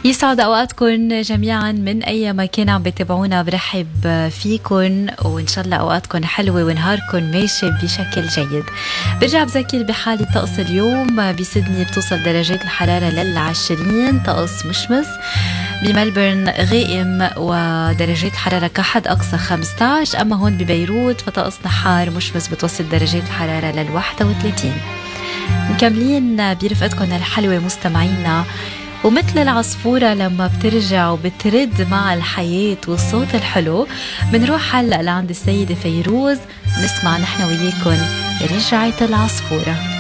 يسعد أوقاتكم جميعا من أي مكان عم بتابعونا. برحب فيكم وإن شاء الله أوقاتكم حلوة ونهاركم ماشي بشكل جيد. برجع بذكر بحالة طقس اليوم. بسيدني بتوصل درجات الحرارة لل20، طقس مشمس. بملبورن غائم ودرجات الحرارة كحد أقصى 15. أما هون ببيروت فطقس نحار مشمس بتوصل درجات الحرارة لل31. مكملين برفقتكم الحلوة مستمعينا. ومثل العصفورة لما بترجع وبترد مع الحياة والصوت الحلو، بنروح هلأ لعند السيدة فيروز نسمع نحن وياكم رجعت العصفورة.